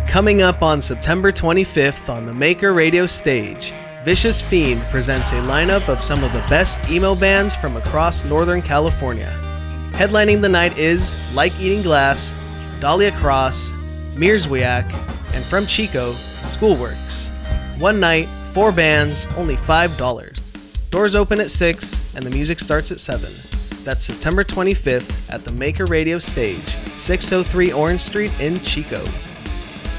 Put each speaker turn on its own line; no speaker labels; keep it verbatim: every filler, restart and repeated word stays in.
Coming up on September twenty-fifth on the Maker Radio stage, Vicious Fiend presents a lineup of some of the best emo bands from across Northern California. Headlining the night is Like Eating Glass, Dahlia Cross, Mearswiak, and from Chico, Schoolworks. One night, four bands, only five dollars. Doors open at six, and the music starts at seven. That's September twenty-fifth at the Maker Radio stage, six oh three Orange Street in Chico.